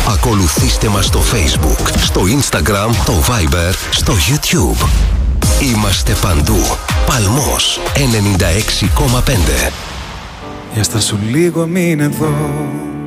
Ακολουθήστε μας στο Facebook, στο Instagram, το Viber, στο YouTube. Είμαστε παντού. Παλμός 96,5. Για στάσου λίγο, μην εδώ.